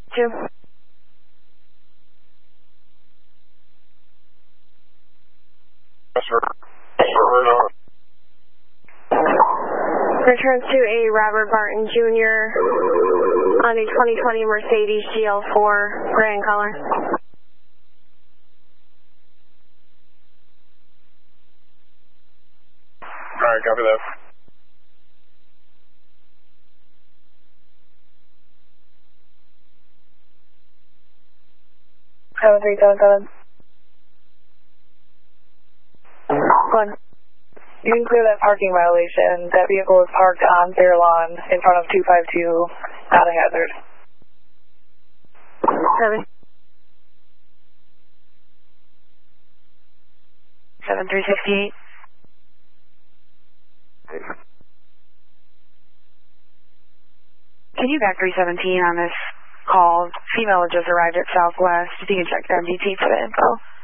2. Returns to a Robert Barton Jr. on a 2020 Mercedes GL4 gray in color. Alright, copy that. Seven 377. One. You can clear that parking violation. That vehicle is parked on their lawn in front of 252, not a hazard. 7. 7368. Can you back 317 on this call? Female had just arrived at Southwest. If you can check the MDT for the info.